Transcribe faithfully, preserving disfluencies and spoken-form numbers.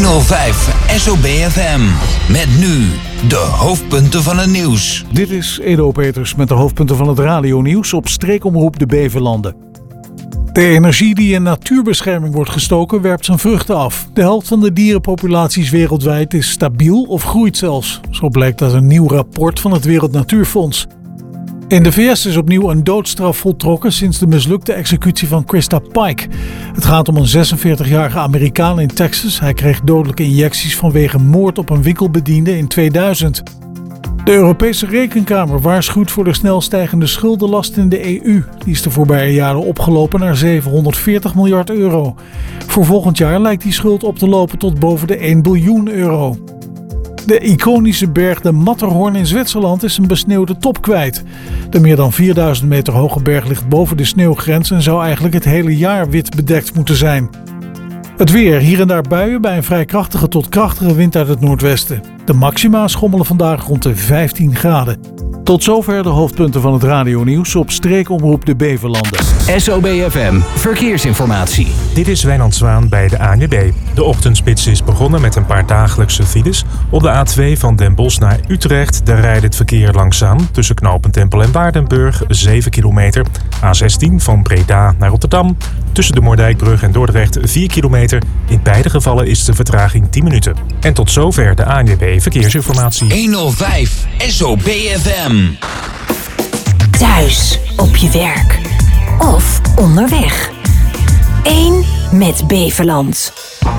honderdvijf S O B F M. Met nu de hoofdpunten van het nieuws. Dit is Edo Peters met de hoofdpunten van het radionieuws op streekomroep de Bevelanden. De energie die in natuurbescherming wordt gestoken werpt zijn vruchten af. De helft van de dierenpopulaties wereldwijd is stabiel of groeit zelfs. Zo blijkt uit een nieuw rapport van het Wereld Natuurfonds. In de V S is opnieuw een doodstraf voltrokken sinds de mislukte executie van Krista Pike. Het gaat om een zesenveertigjarige Amerikaan in Texas. Hij kreeg dodelijke injecties vanwege moord op een winkelbediende in tweeduizend. De Europese Rekenkamer waarschuwt voor de snel stijgende schuldenlast in de E U. Die is de voorbije jaren opgelopen naar zevenhonderdveertig miljard euro. Voor volgend jaar lijkt die schuld op te lopen tot boven de één biljoen euro. De iconische berg de Matterhorn in Zwitserland is een besneeuwde top kwijt. De meer dan vierduizend meter hoge berg ligt boven de sneeuwgrens en zou eigenlijk het hele jaar wit bedekt moeten zijn. Het weer, hier en daar buien bij een vrij krachtige tot krachtige wind uit het noordwesten. De maxima schommelen vandaag rond de vijftien graden. Tot zover de hoofdpunten van het radionieuws op streekomroep de Bevelanden. S O B F M Verkeersinformatie. Dit is Wijnand Zwaan bij de A N W B. De ochtendspits is begonnen met een paar dagelijkse files. Op de A twee van Den Bosch naar Utrecht, daar rijdt het verkeer langzaam. Tussen knooppunt Tempel en Waardenburg, zeven kilometer. A zestien van Breda naar Rotterdam. Tussen de Moerdijkbrug en Dordrecht, vier kilometer. In beide gevallen is de vertraging tien minuten. En tot zover de A N W B Verkeersinformatie. honderdvijf S O B F M. Thuis, op je werk of onderweg. Eén met Beveland.